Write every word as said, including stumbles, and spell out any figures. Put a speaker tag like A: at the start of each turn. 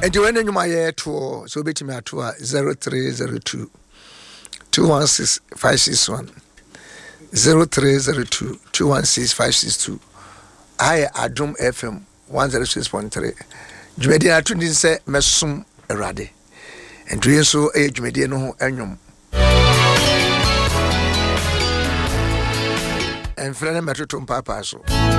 A: And you when you my tour, so bet me at zero three zero two two one six five six one zero three zero two two one six five six two. I Adum F M one zero six point three. Jumedi atu ndi se mesum erade. And to so e jumedi no ho enwom. And friend metoto papa so.